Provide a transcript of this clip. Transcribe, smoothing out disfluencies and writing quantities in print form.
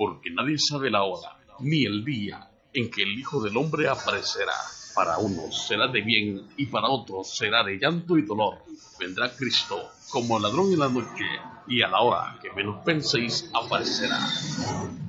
porque nadie sabe la hora ni el día en que el Hijo del Hombre aparecerá. Para unos será de bien y para otros será de llanto y dolor. Vendrá Cristo como ladrón en la noche y a la hora que menos penséis aparecerá.